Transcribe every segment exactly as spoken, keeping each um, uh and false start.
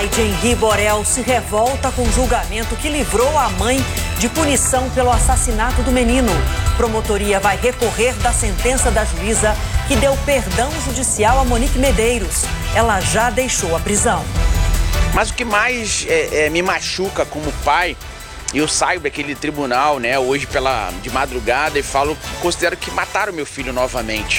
Pai de Henri Borel se revolta com o julgamento que livrou a mãe de punição pelo assassinato do menino. Promotoria vai recorrer da sentença da juíza que deu perdão judicial a Monique Medeiros. Ela já deixou a prisão. Mas o que mais é, é, me machuca como pai, eu saio daquele tribunal, né, hoje pela, de madrugada e falo, considero que mataram meu filho novamente.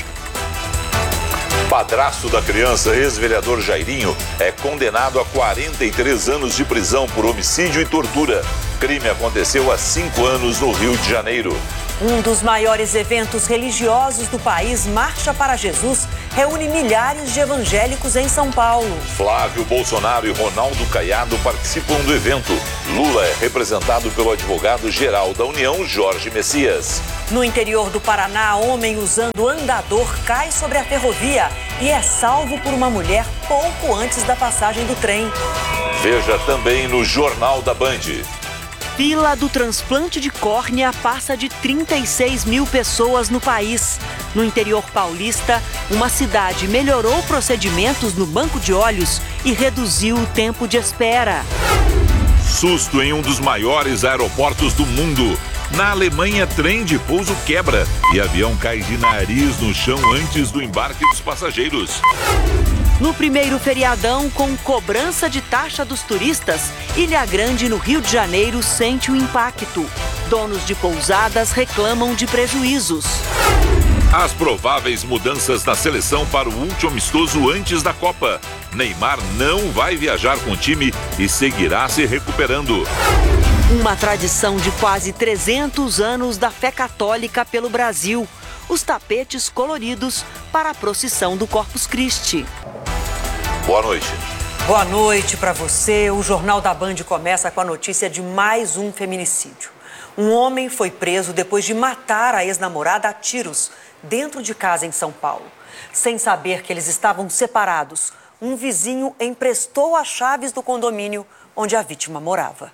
Padrasto da criança, ex-vereador Jairinho, é condenado a quarenta e três anos de prisão por homicídio e tortura. Crime aconteceu há cinco anos no Rio de Janeiro. Um dos maiores eventos religiosos do país, Marcha para Jesus, reúne milhares de evangélicos em São Paulo. Flávio Bolsonaro e Ronaldo Caiado participam do evento. Lula é representado pelo advogado-geral da União, Jorge Messias. No interior do Paraná, homem usando andador cai sobre a ferrovia e é salvo por uma mulher pouco antes da passagem do trem. Veja também no Jornal da Band. Fila do transplante de córnea passa de trinta e seis mil pessoas no país. No interior paulista, uma cidade melhorou procedimentos no banco de olhos e reduziu o tempo de espera. Susto em um dos maiores aeroportos do mundo. Na Alemanha, trem de pouso quebra e avião cai de nariz no chão antes do embarque dos passageiros. No primeiro feriadão, com cobrança de taxa dos turistas, Ilha Grande, no Rio de Janeiro, sente o impacto. Donos de pousadas reclamam de prejuízos. As prováveis mudanças na seleção para o último amistoso antes da Copa. Neymar não vai viajar com o time e seguirá se recuperando. Uma tradição de quase trezentos anos da fé católica pelo Brasil. Os tapetes coloridos para a procissão do Corpus Christi. Boa noite. Boa noite para você. O Jornal da Band começa com a notícia de mais um feminicídio. Um homem foi preso depois de matar a ex-namorada a tiros dentro de casa em São Paulo. Sem saber que eles estavam separados, um vizinho emprestou as chaves do condomínio onde a vítima morava.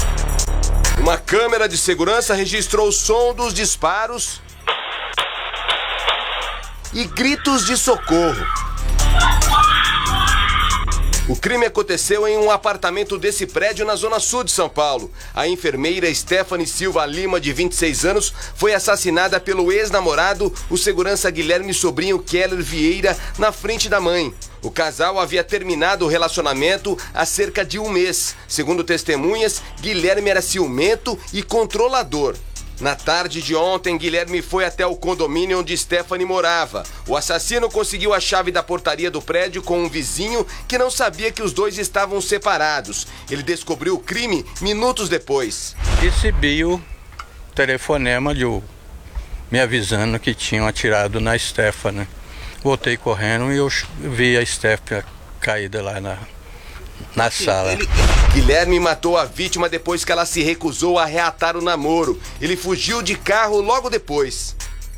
Uma câmera de segurança registrou o som dos disparos e gritos de socorro. O crime aconteceu em um apartamento desse prédio na zona sul de São Paulo. A enfermeira Stephanie Silva Lima, de vinte e seis anos, foi assassinada pelo ex-namorado, o segurança Guilherme Sobrinho Keller Vieira, na frente da mãe. O casal havia terminado o relacionamento há cerca de um mês. Segundo testemunhas, Guilherme era ciumento e controlador. Na tarde de ontem, Guilherme foi até o condomínio onde Stephanie morava. O assassino conseguiu a chave da portaria do prédio com um vizinho que não sabia que os dois estavam separados. Ele descobriu o crime minutos depois. Recebi o telefonema de o, me avisando que tinham atirado na Stephanie. Voltei correndo e eu vi a Stephanie caída lá na... na sala. Ele... Guilherme matou a vítima depois que ela se recusou a reatar o namoro. Ele fugiu de carro logo depois.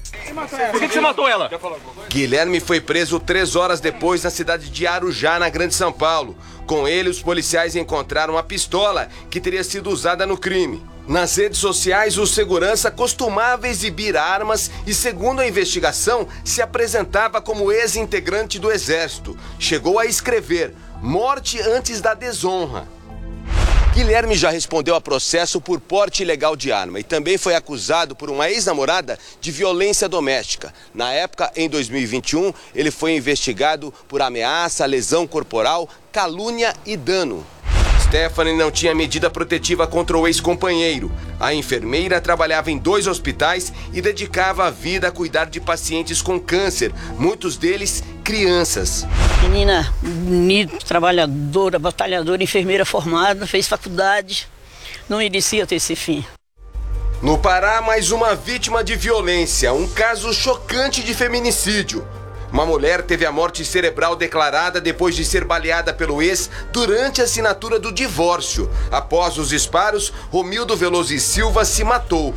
Por que você matou ela? Guilherme foi preso três horas depois na cidade de Arujá, na Grande São Paulo. Com ele, os policiais encontraram uma pistola que teria sido usada no crime. Nas redes sociais, o segurança costumava exibir armas e, segundo a investigação, se apresentava como ex-integrante do Exército. Chegou a escrever: morte antes da desonra. Guilherme já respondeu a processo por porte ilegal de arma e também foi acusado por uma ex-namorada de violência doméstica. Na época, em dois mil e vinte e um, ele foi investigado por ameaça, lesão corporal, calúnia e dano. Stephanie não tinha medida protetiva contra o ex-companheiro. A enfermeira trabalhava em dois hospitais e dedicava a vida a cuidar de pacientes com câncer, muitos deles crianças. Menina bonita, trabalhadora, batalhadora, enfermeira formada, fez faculdade, não merecia ter esse fim. No Pará, mais uma vítima de violência, um caso chocante de feminicídio. Uma mulher teve a morte cerebral declarada depois de ser baleada pelo ex durante a assinatura do divórcio. Após os disparos, Romildo Veloso e Silva se matou.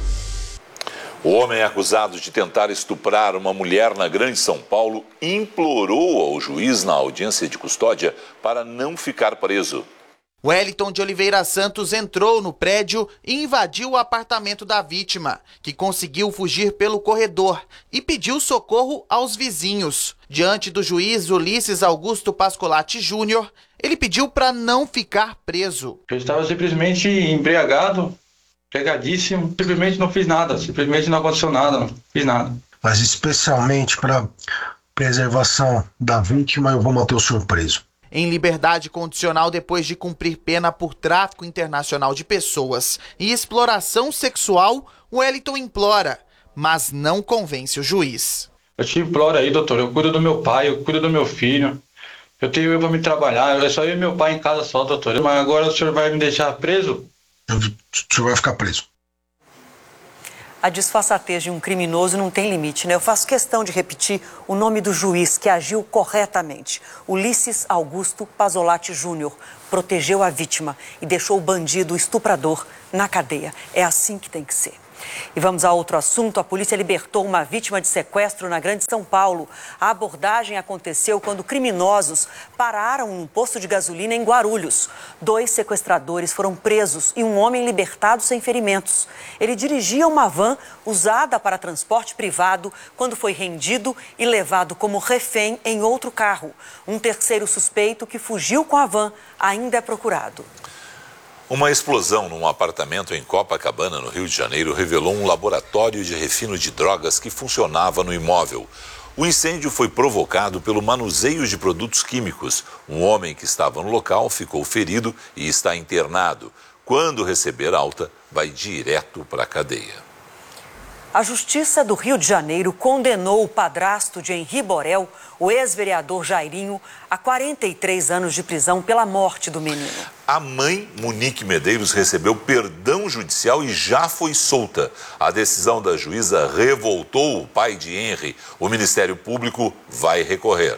O homem acusado de tentar estuprar uma mulher na Grande São Paulo implorou ao juiz na audiência de custódia para não ficar preso. Wellington de Oliveira Santos entrou no prédio e invadiu o apartamento da vítima, que conseguiu fugir pelo corredor e pediu socorro aos vizinhos. Diante do juiz Ulisses Augusto Pascolati Júnior, ele pediu para não ficar preso. Eu estava simplesmente embriagado, pegadíssimo, simplesmente não fiz nada, simplesmente não aconteceu nada, não fiz nada. Mas especialmente para preservação da vítima, eu vou manter o senhor preso. Em liberdade condicional depois de cumprir pena por tráfico internacional de pessoas e exploração sexual, Wellington implora, mas não convence o juiz. Eu te imploro aí, doutor, eu cuido do meu pai, eu cuido do meu filho, eu tenho eu para me trabalhar, é só eu e meu pai em casa só, doutor. Mas agora o senhor vai me deixar preso? O senhor vai ficar preso. A disfarçatez de um criminoso não tem limite, né? Eu faço questão de repetir o nome do juiz que agiu corretamente. Ulisses Augusto Pazolatti Júnior protegeu a vítima e deixou o bandido estuprador na cadeia. É assim que tem que ser. E vamos a outro assunto. A polícia libertou uma vítima de sequestro na Grande São Paulo. A abordagem aconteceu quando criminosos pararam num posto de gasolina em Guarulhos. Dois sequestradores foram presos e um homem libertado sem ferimentos. Ele dirigia uma van usada para transporte privado quando foi rendido e levado como refém em outro carro. Um terceiro suspeito que fugiu com a van ainda é procurado. Uma explosão num apartamento em Copacabana, no Rio de Janeiro, revelou um laboratório de refino de drogas que funcionava no imóvel. O incêndio foi provocado pelo manuseio de produtos químicos. Um homem que estava no local ficou ferido e está internado. Quando receber alta, vai direto para a cadeia. A Justiça do Rio de Janeiro condenou o padrasto de Henri Borel, o ex-vereador Jairinho, a quarenta e três anos de prisão pela morte do menino. A mãe, Monique Medeiros, recebeu perdão judicial e já foi solta. A decisão da juíza revoltou o pai de Henri. O Ministério Público vai recorrer.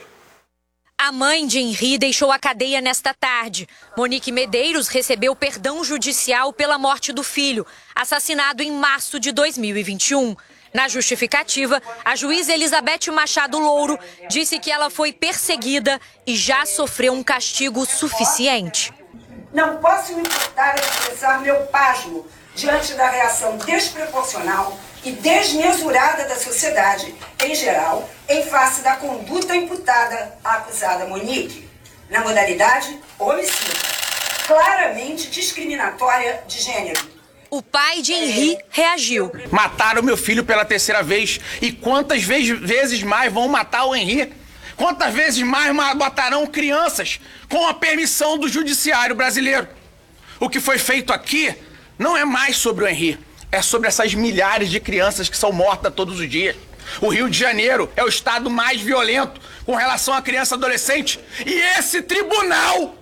A mãe de Henri deixou a cadeia nesta tarde. Monique Medeiros recebeu perdão judicial pela morte do filho, assassinado em março de dois mil e vinte e um. Na justificativa, a juíza Elizabeth Machado Louro disse que ela foi perseguida e já sofreu um castigo suficiente. Não posso me importar a expressar meu pasmo diante da reação desproporcional e desmesurada da sociedade, em geral, em face da conduta imputada à acusada Monique, na modalidade homicídio, claramente discriminatória de gênero. O pai de Henri reagiu. Mataram meu filho pela terceira vez. E quantas vezes mais vão matar o Henri? Quantas vezes mais matarão crianças com a permissão do judiciário brasileiro? O que foi feito aqui não é mais sobre o Henri. É sobre essas milhares de crianças que são mortas todos os dias. O Rio de Janeiro é o estado mais violento com relação à criança e adolescente. E esse tribunal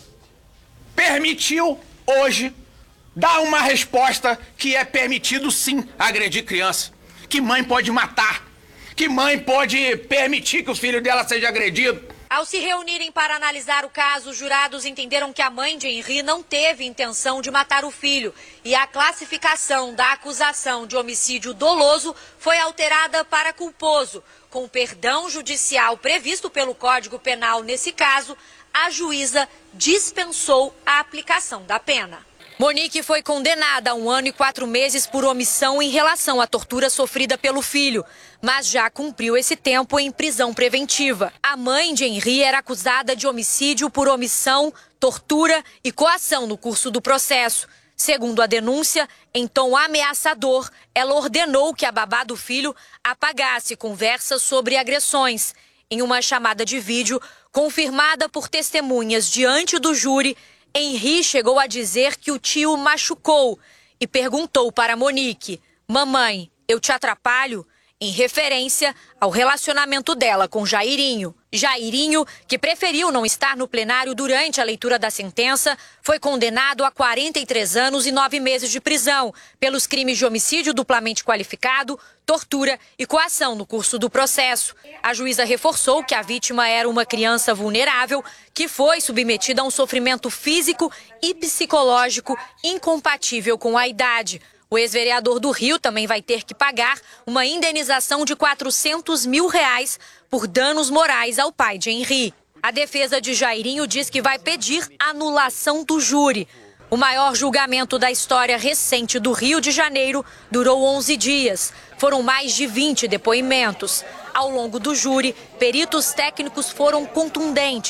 permitiu hoje dar uma resposta que é permitido sim agredir criança. Que mãe pode matar? Que mãe pode permitir que o filho dela seja agredido? Ao se reunirem para analisar o caso, os jurados entenderam que a mãe de Henri não teve intenção de matar o filho e a classificação da acusação de homicídio doloso foi alterada para culposo. Com o perdão judicial previsto pelo Código Penal nesse caso, a juíza dispensou a aplicação da pena. Monique foi condenada a um ano e quatro meses por omissão em relação à tortura sofrida pelo filho, mas já cumpriu esse tempo em prisão preventiva. A mãe de Henri era acusada de homicídio por omissão, tortura e coação no curso do processo. Segundo a denúncia, em tom ameaçador, ela ordenou que a babá do filho apagasse conversas sobre agressões. Em uma chamada de vídeo, confirmada por testemunhas diante do júri, Henri chegou a dizer que o tio machucou e perguntou para Monique: "Mamãe, eu te atrapalho?", em referência ao relacionamento dela com Jairinho. Jairinho, que preferiu não estar no plenário durante a leitura da sentença, foi condenado a quarenta e três anos e nove meses de prisão pelos crimes de homicídio duplamente qualificado, tortura e coação no curso do processo. A juíza reforçou que a vítima era uma criança vulnerável que foi submetida a um sofrimento físico e psicológico incompatível com a idade. O ex-vereador do Rio também vai ter que pagar uma indenização de quatrocentos mil reais por danos morais ao pai de Henri. A defesa de Jairinho diz que vai pedir anulação do júri. O maior julgamento da história recente do Rio de Janeiro durou onze dias. Foram mais de vinte depoimentos. Ao longo do júri, peritos técnicos foram contundentes.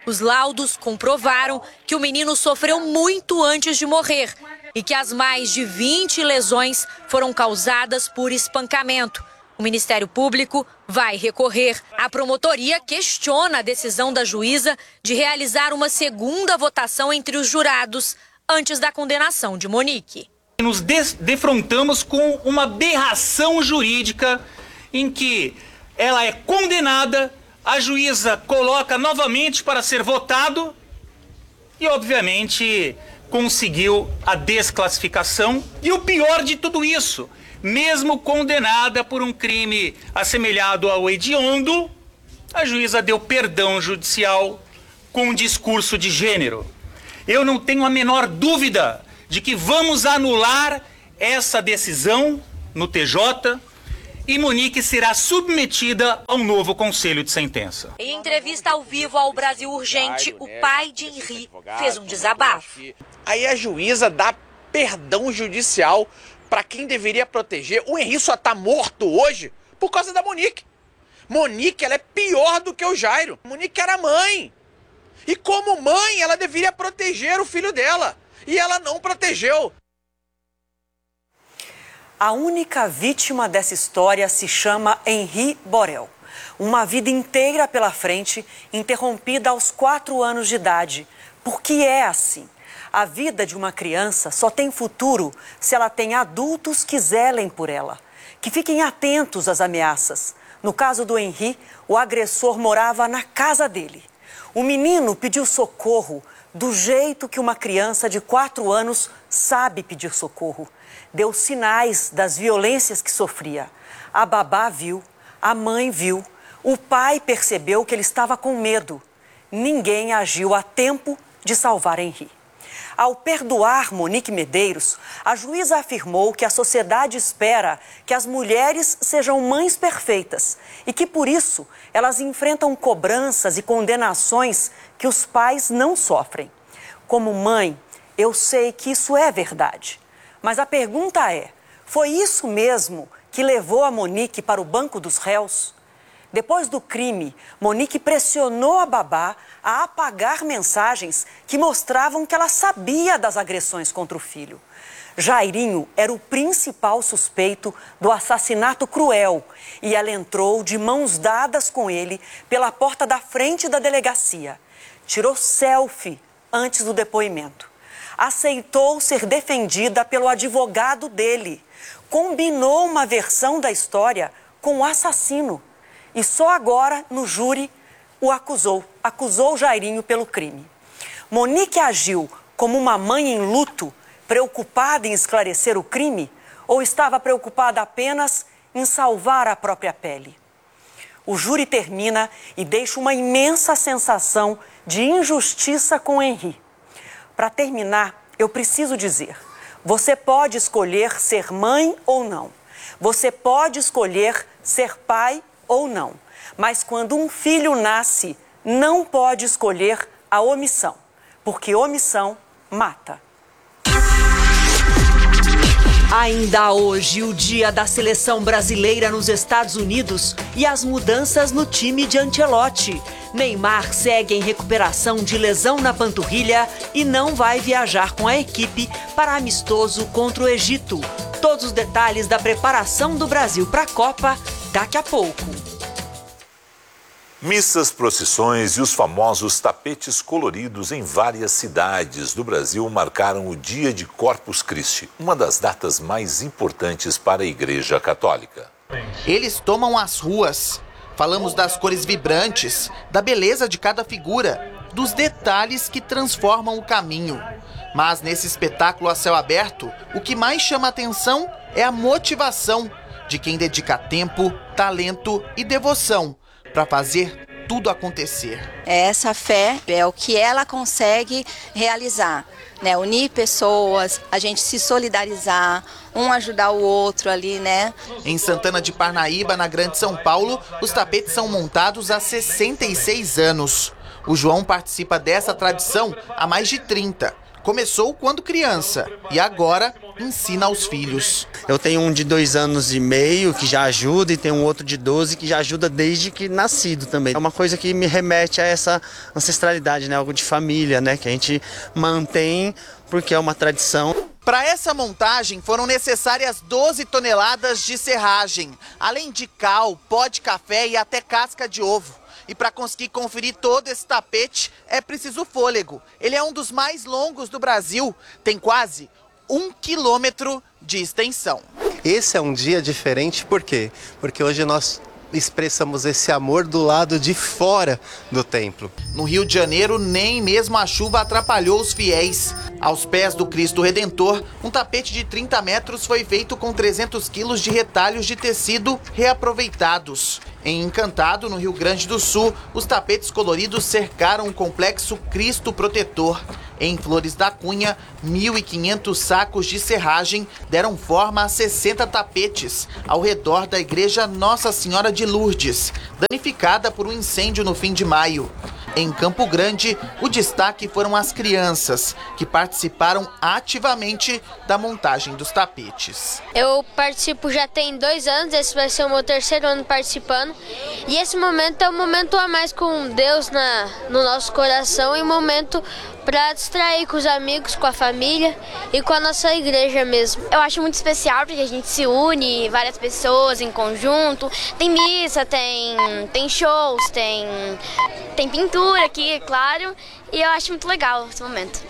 Os laudos comprovaram que o menino sofreu muito antes de morrer e que as mais de vinte lesões foram causadas por espancamento. O Ministério Público vai recorrer. A promotoria questiona a decisão da juíza de realizar uma segunda votação entre os jurados antes da condenação de Monique. Nos defrontamos com uma aberração jurídica em que ela é condenada, a juíza coloca novamente para ser votado e, obviamente, conseguiu a desclassificação. E o pior de tudo isso, mesmo condenada por um crime assemelhado ao hediondo, a juíza deu perdão judicial com um discurso de gênero. Eu não tenho a menor dúvida de que vamos anular essa decisão no T J e Monique será submetida ao novo conselho de sentença. Em entrevista ao vivo ao Brasil Urgente, o pai de Henri fez um desabafo. Aí a juíza dá perdão judicial para quem deveria proteger. O Henri só tá morto hoje por causa da Monique. Monique, ela é pior do que o Jairo. Monique era mãe. E como mãe, ela deveria proteger o filho dela. E ela não protegeu. A única vítima dessa história se chama Henri Borel. Uma vida inteira pela frente, interrompida aos quatro anos de idade. Porque é assim. A vida de uma criança só tem futuro se ela tem adultos que zelem por ela, que fiquem atentos às ameaças. No caso do Henri, o agressor morava na casa dele. O menino pediu socorro do jeito que uma criança de quatro anos sabe pedir socorro. Deu sinais das violências que sofria. A babá viu, a mãe viu, o pai percebeu que ele estava com medo. Ninguém agiu a tempo de salvar Henri. Ao perdoar Monique Medeiros, a juíza afirmou que a sociedade espera que as mulheres sejam mães perfeitas e que, por isso, elas enfrentam cobranças e condenações que os pais não sofrem. Como mãe, eu sei que isso é verdade. Mas a pergunta é, foi isso mesmo que levou a Monique para o banco dos réus? Depois do crime, Monique pressionou a babá a apagar mensagens que mostravam que ela sabia das agressões contra o filho. Jairinho era o principal suspeito do assassinato cruel e ela entrou de mãos dadas com ele pela porta da frente da delegacia. Tirou selfie antes do depoimento. Aceitou ser defendida pelo advogado dele. Combinou uma versão da história com o assassino. E só agora, no júri, o acusou, acusou Jairinho pelo crime. Monique agiu como uma mãe em luto, preocupada em esclarecer o crime, ou estava preocupada apenas em salvar a própria pele? O júri termina e deixa uma imensa sensação de injustiça com Henri. Para terminar, eu preciso dizer, você pode escolher ser mãe ou não. Você pode escolher ser pai ou não. Mas quando um filho nasce, não pode escolher a omissão, porque omissão mata. Ainda hoje, o dia da seleção brasileira nos Estados Unidos e as mudanças no time de Ancelotti. Neymar segue em recuperação de lesão na panturrilha e não vai viajar com a equipe para amistoso contra o Egito. Todos os detalhes da preparação do Brasil para a Copa daqui a pouco. Missas, procissões e os famosos tapetes coloridos em várias cidades do Brasil marcaram o dia de Corpus Christi, uma das datas mais importantes para a Igreja Católica. Eles tomam as ruas. Falamos das cores vibrantes, da beleza de cada figura, dos detalhes que transformam o caminho. Mas nesse espetáculo a céu aberto, o que mais chama a atenção é a motivação de quem dedica tempo, talento e devoção para fazer tudo acontecer. Essa fé é o que ela consegue realizar, né? Unir pessoas, a gente se solidarizar, um ajudar o outro ali, né? Em Santana de Parnaíba, na Grande São Paulo, os tapetes são montados há sessenta e seis anos. O João participa dessa tradição há mais de trinta. Começou quando criança e agora ensina aos filhos. Eu tenho um de dois anos e meio que já ajuda e tenho um outro de doze que já ajuda desde que nascido também. É uma coisa que me remete a essa ancestralidade, né? Algo de família, né? Que a gente mantém porque é uma tradição. Para essa montagem foram necessárias doze toneladas de serragem, além de cal, pó de café e até casca de ovo. E para conseguir conferir todo esse tapete é preciso fôlego. Ele é um dos mais longos do Brasil, tem quase um quilômetro de extensão. Esse é um dia diferente, por quê? Porque hoje nós expressamos esse amor do lado de fora do templo. No Rio de Janeiro, nem mesmo a chuva atrapalhou os fiéis. Aos pés do Cristo Redentor, um tapete de trinta metros foi feito com trezentos quilos de retalhos de tecido reaproveitados. Em Encantado, no Rio Grande do Sul, os tapetes coloridos cercaram o complexo Cristo Protetor. Em Flores da Cunha, mil e quinhentos sacos de serragem deram forma a sessenta tapetes ao redor da igreja Nossa Senhora de Lourdes, danificada por um incêndio no fim de maio. Em Campo Grande, o destaque foram as crianças, que participaram ativamente da montagem dos tapetes. Eu participo já tem dois anos, esse vai ser o meu terceiro ano participando. E esse momento é um momento a mais com Deus na, no nosso coração e um momento para distrair com os amigos, com a família e com a nossa igreja mesmo. Eu acho muito especial porque a gente se une, várias pessoas em conjunto. Tem missa, tem, tem shows, tem, tem pintura aqui, é claro. E eu acho muito legal esse momento.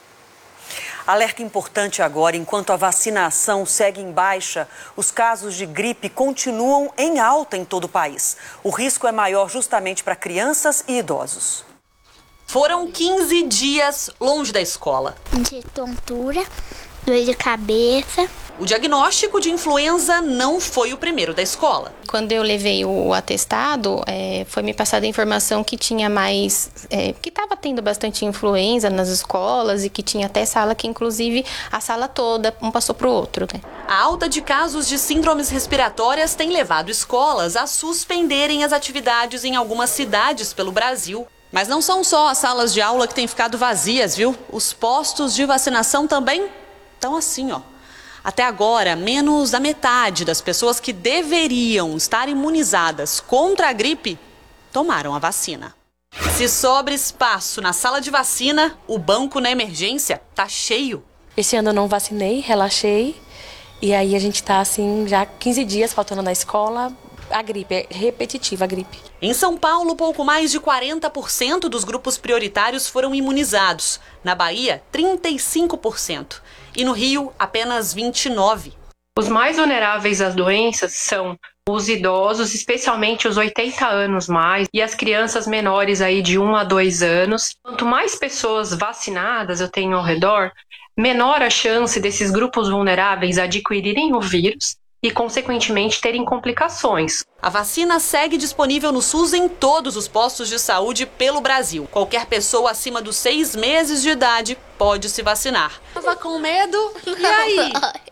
Alerta importante agora, enquanto a vacinação segue em baixa, os casos de gripe continuam em alta em todo o país. O risco é maior justamente para crianças e idosos. Foram quinze dias longe da escola. De tontura, dor de cabeça. O diagnóstico de influenza não foi o primeiro da escola. Quando eu levei o atestado, é, foi me passada a informação que tinha mais, é, que estava tendo bastante influenza nas escolas e que tinha até sala que, inclusive, a sala toda, um passou para o outro, né? A alta de casos de síndromes respiratórias tem levado escolas a suspenderem as atividades em algumas cidades pelo Brasil. Mas não são só as salas de aula que têm ficado vazias, viu? Os postos de vacinação também estão assim, ó. Até agora, menos da metade das pessoas que deveriam estar imunizadas contra a gripe tomaram a vacina. Se sobra espaço na sala de vacina, o banco na emergência tá cheio. Esse ano eu não vacinei, relaxei. E aí a gente tá assim, já quinze dias faltando na escola. A gripe, é repetitiva a gripe. Em São Paulo, pouco mais de quarenta por cento dos grupos prioritários foram imunizados. Na Bahia, trinta e cinco por cento. E no Rio, apenas vinte e nove por cento. Os mais vulneráveis às doenças são os idosos, especialmente os oitenta anos mais, e as crianças menores aí de um a dois anos. Quanto mais pessoas vacinadas eu tenho ao redor, menor a chance desses grupos vulneráveis adquirirem o vírus e, consequentemente, terem complicações. A vacina segue disponível no SUS em todos os postos de saúde pelo Brasil. Qualquer pessoa acima dos seis meses de idade pode se vacinar. Tava com medo? E aí?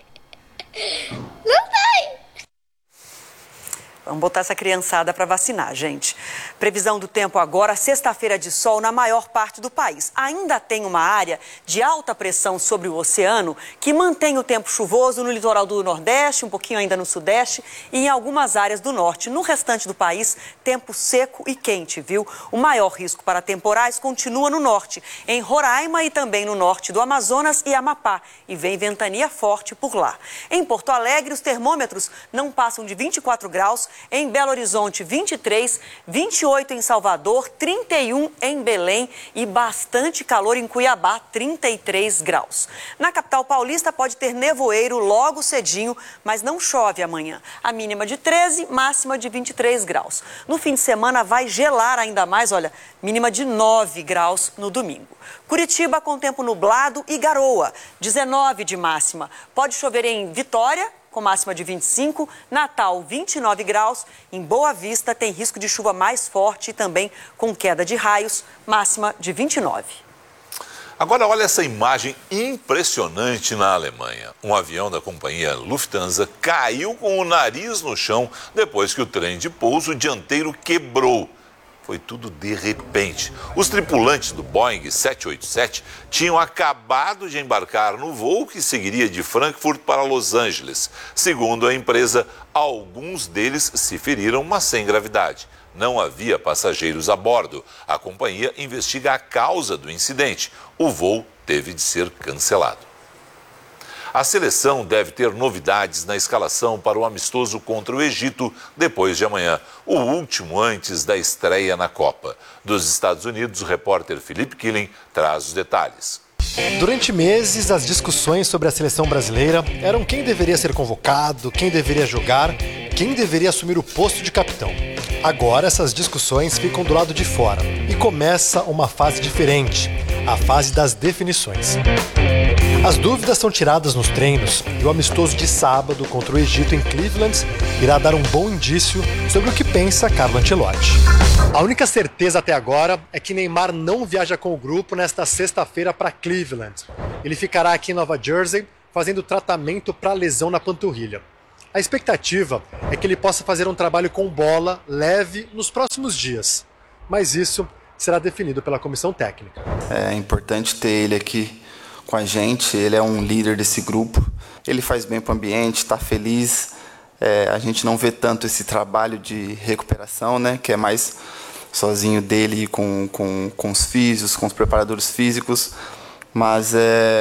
Não sei. Vamos botar essa criançada para vacinar, gente. Previsão do tempo agora, sexta-feira de sol na maior parte do país. Ainda tem uma área de alta pressão sobre o oceano que mantém o tempo chuvoso no litoral do Nordeste, um pouquinho ainda no Sudeste e em algumas áreas do Norte. No restante do país, tempo seco e quente, viu? O maior risco para temporais continua no Norte, em Roraima e também no Norte do Amazonas e Amapá. E vem ventania forte por lá. Em Porto Alegre, os termômetros não passam de vinte e quatro graus. Em Belo Horizonte, vinte e três, vinte e oito em Salvador, trinta e um em Belém e bastante calor em Cuiabá, trinta e três graus. Na capital paulista pode ter nevoeiro logo cedinho, mas não chove amanhã. A mínima de treze, máxima de vinte e três graus. No fim de semana vai gelar ainda mais, olha, mínima de nove graus no domingo. Curitiba com tempo nublado e garoa, dezenove de máxima. Pode chover em Vitória, com máxima de vinte e cinco, Natal vinte e nove graus, em Boa Vista tem risco de chuva mais forte e também com queda de raios, máxima de vinte e nove. Agora olha essa imagem impressionante na Alemanha. Um avião da companhia Lufthansa caiu com o nariz no chão depois que o trem de pouso dianteiro quebrou. Foi tudo de repente. Os tripulantes do Boeing sete oito sete tinham acabado de embarcar no voo que seguiria de Frankfurt para Los Angeles. Segundo a empresa, alguns deles se feriram, mas sem gravidade. Não havia passageiros a bordo. A companhia investiga a causa do incidente. O voo teve de ser cancelado. A seleção deve ter novidades na escalação para o amistoso contra o Egito depois de amanhã, o último antes da estreia na Copa. Dos Estados Unidos, o repórter Felipe Killing traz os detalhes. Durante meses, as discussões sobre a seleção brasileira eram quem deveria ser convocado, quem deveria jogar, quem deveria assumir o posto de capitão. Agora, essas discussões ficam do lado de fora e começa uma fase diferente, a fase das definições. As dúvidas são tiradas nos treinos e o amistoso de sábado contra o Egito em Cleveland irá dar um bom indício sobre o que pensa Carlo Ancelotti. A única certeza até agora é que Neymar não viaja com o grupo nesta sexta-feira para Cleveland. Ele ficará aqui em Nova Jersey fazendo tratamento para a lesão na panturrilha. A expectativa é que ele possa fazer um trabalho com bola leve nos próximos dias, mas isso será definido pela comissão técnica. É importante ter ele aqui com a gente, ele é um líder desse grupo, ele faz bem para o ambiente, está feliz, é, a gente não vê tanto esse trabalho de recuperação, né, que é mais sozinho dele com, com, com os físicos, com os preparadores físicos, mas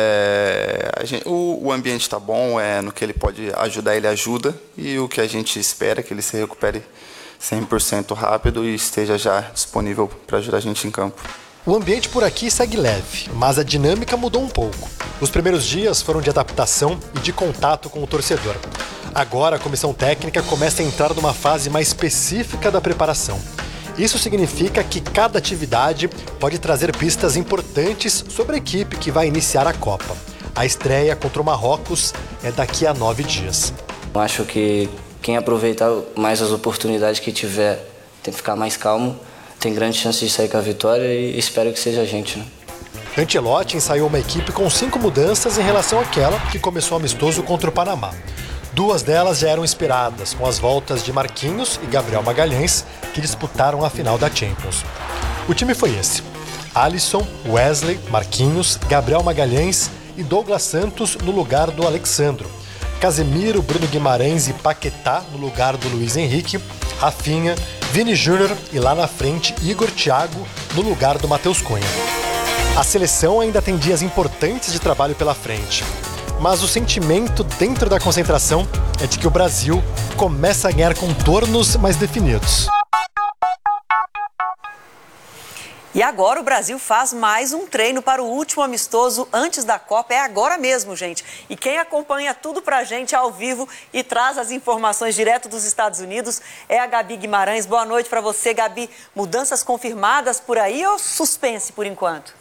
é, a gente, o, o ambiente está bom, é, no que ele pode ajudar, ele ajuda, e o que a gente espera é que ele se recupere cem por cento rápido e esteja já disponível para ajudar a gente em campo. O ambiente por aqui segue leve, mas a dinâmica mudou um pouco. Os primeiros dias foram de adaptação e de contato com o torcedor. Agora a comissão técnica começa a entrar numa fase mais específica da preparação. Isso significa que cada atividade pode trazer pistas importantes sobre a equipe que vai iniciar a Copa. A estreia contra o Marrocos é daqui a nove dias. Acho que quem aproveitar mais as oportunidades que tiver tem que ficar mais calmo. Tem grande chance de sair com a vitória e espero que seja a gente, né? Ancelotti ensaiou uma equipe com cinco mudanças em relação àquela que começou amistoso contra o Panamá. Duas delas já eram esperadas, com as voltas de Marquinhos e Gabriel Magalhães, que disputaram a final da Champions. O time foi esse: Alisson, Wesley, Marquinhos, Gabriel Magalhães e Douglas Santos no lugar do Alexandro. Casemiro, Bruno Guimarães e Paquetá no lugar do Luiz Henrique, Rafinha, Vini Júnior e lá na frente Igor Thiago no lugar do Matheus Cunha. A seleção ainda tem dias importantes de trabalho pela frente, mas o sentimento dentro da concentração é de que o Brasil começa a ganhar contornos mais definidos. E agora o Brasil faz mais um treino para o último amistoso antes da Copa. É agora mesmo, gente. E quem acompanha tudo pra gente ao vivo e traz as informações direto dos Estados Unidos é a Gabi Guimarães. Boa noite para você, Gabi. Mudanças confirmadas por aí ou suspense por enquanto?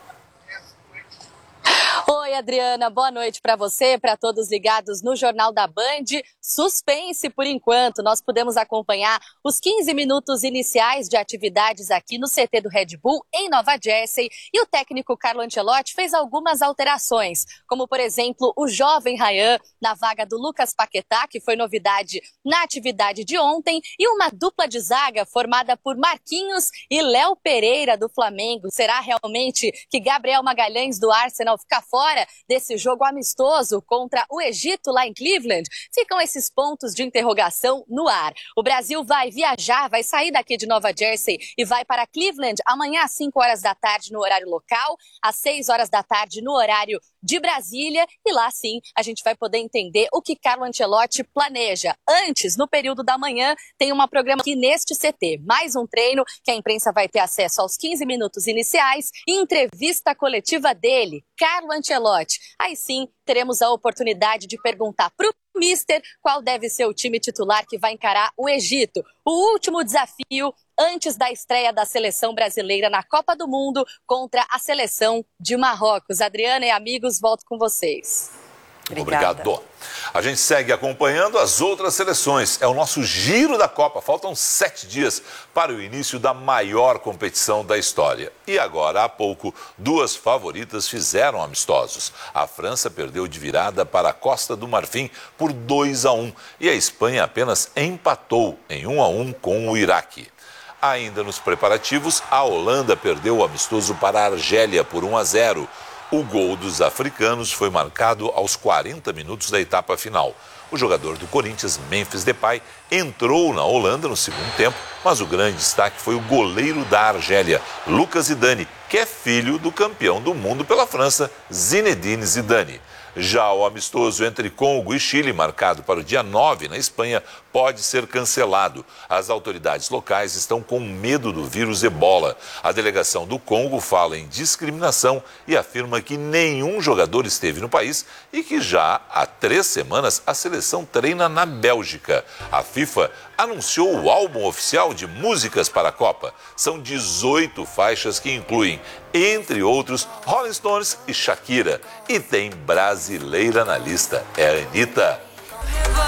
Oi, Adriana, boa noite para você, para todos ligados no Jornal da Band. Suspense por enquanto, nós pudemos acompanhar os quinze minutos iniciais de atividades aqui no C T do Red Bull, em Nova Jersey, e o técnico Carlo Ancelotti fez algumas alterações, como, por exemplo, o jovem Ryan na vaga do Lucas Paquetá, que foi novidade na atividade de ontem, e uma dupla de zaga formada por Marquinhos e Léo Pereira, do Flamengo. Será realmente que Gabriel Magalhães, do Arsenal, fica fora desse jogo amistoso contra o Egito lá em Cleveland? Ficam esses pontos de interrogação no ar. O Brasil vai viajar, vai sair daqui de Nova Jersey e vai para Cleveland amanhã às cinco horas da tarde no horário local, às seis horas da tarde no horário de Brasília, e lá sim a gente vai poder entender o que Carlo Ancelotti planeja. Antes, no período da manhã, tem uma programa aqui neste C T, mais um treino que a imprensa vai ter acesso aos quinze minutos iniciais e entrevista coletiva dele, Carlo Ancelotti. Aí sim, teremos a oportunidade de perguntar para o Mister qual deve ser o time titular que vai encarar o Egito. O último desafio antes da estreia da seleção brasileira na Copa do Mundo contra a seleção de Marrocos. Adriana e amigos, volto com vocês. Obrigado. A gente segue acompanhando as outras seleções. É o nosso giro da Copa. Faltam sete dias para o início da maior competição da história. E agora, há pouco, duas favoritas fizeram amistosos. A França perdeu de virada para a Costa do Marfim por dois a um. E a Espanha apenas empatou em um a um com o Iraque. Ainda nos preparativos, a Holanda perdeu o amistoso para a Argélia por um a zero. O gol dos africanos foi marcado aos quarenta minutos da etapa final. O jogador do Corinthians, Memphis Depay, entrou na Holanda no segundo tempo, mas o grande destaque foi o goleiro da Argélia, Lucas Zidane, que é filho do campeão do mundo pela França, Zinedine Zidane. Já o amistoso entre Congo e Chile, marcado para o dia nove na Espanha, pode ser cancelado. As autoridades locais estão com medo do vírus Ebola. A delegação do Congo fala em discriminação e afirma que nenhum jogador esteve no país e que já há três semanas a seleção treina na Bélgica. A FIFA anunciou o álbum oficial de músicas para a Copa. São dezoito faixas que incluem, entre outros, Rolling Stones e Shakira. E tem brasileira na lista, é a Anitta.